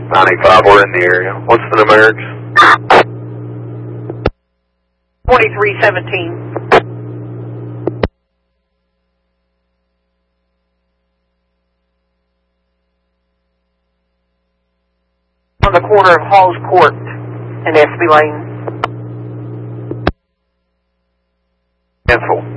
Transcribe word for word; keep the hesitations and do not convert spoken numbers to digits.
ninety-five, we're in the area. What's the numerics? twenty-three seventeen. On the corner of Halls Court and Espy Lane. Cancel.